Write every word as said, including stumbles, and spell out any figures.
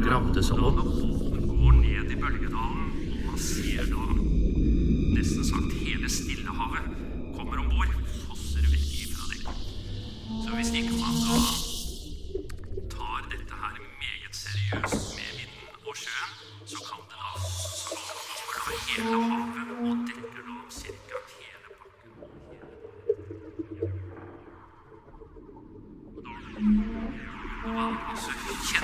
gravde seg opp. Båten går ned i bølgedalen, og man ser da nesten sagt hele Stillehavet kommer ombord, fosser vekk ifra det. Så hvis ikke man da tar dette her meget seriøst,